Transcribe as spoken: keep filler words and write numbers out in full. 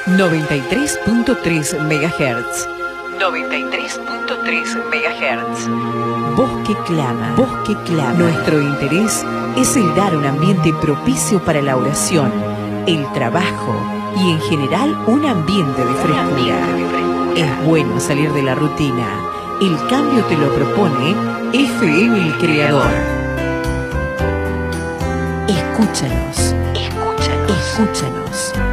noventa y tres punto tres megahertz. noventa y tres punto tres megahertz. Bosque Clama. Bosque Clama. Nuestro interés es el dar un ambiente propicio para la oración, el trabajo y en general un ambiente de frescura. Es bueno salir de la rutina. El cambio te lo propone F M El Creador. Escúchanos. Escúchanos. Escúchanos.